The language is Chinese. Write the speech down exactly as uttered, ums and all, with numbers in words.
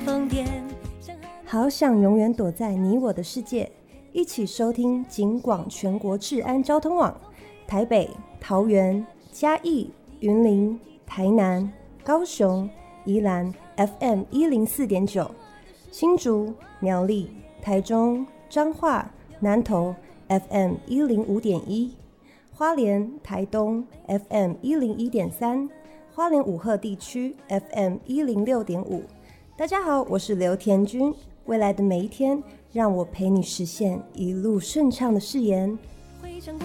疯癫。 好想永远躲在你我的世界，一起收听警广全国治安交通网，台北、桃园、嘉义、云林、台南、高雄、宜兰 F M 一零四点九，新竹、苗栗、台中、彰化、南投 F M 一零五点一，花莲、台东 F M 一零一点三，花莲武鹤地区 F M 一零六点五。大家好，我是刘田君。未来的每一天，让我陪你实现一路顺畅的誓言。